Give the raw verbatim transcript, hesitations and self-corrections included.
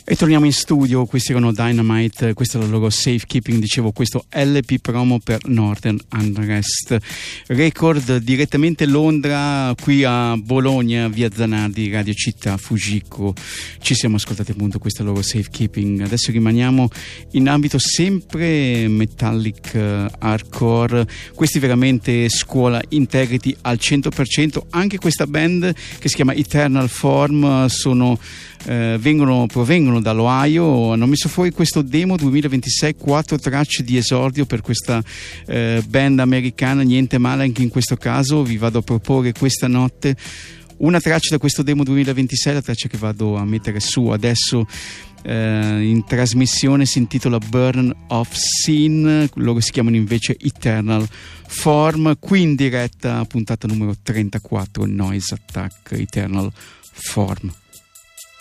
E torniamo in studio, questi erano Dynamite, questo è il loro Safekeeping, dicevo, questo L P promo per Northern Unrest Record, direttamente Londra, qui a Bologna, via Zanardi, Radio Città, Fujiko, ci siamo ascoltati appunto questo loro Safekeeping. Adesso rimaniamo in ambito sempre metallic uh, hardcore, questi veramente scuola Integrity al cento per cento, anche questa band che si chiama Eternal Form, sono Eh, vengono, provengono dall'Ohio, hanno messo fuori questo demo duemilaventisei, quattro tracce di esordio per questa eh, band americana, niente male anche in questo caso. Vi vado a proporre questa notte una traccia da questo demo duemilaventisei, la traccia che vado a mettere su adesso eh, in trasmissione si intitola Burn of Sin, loro si chiamano invece Eternal Form, qui in diretta puntata numero trentaquattro, Noise Attack, Eternal Form.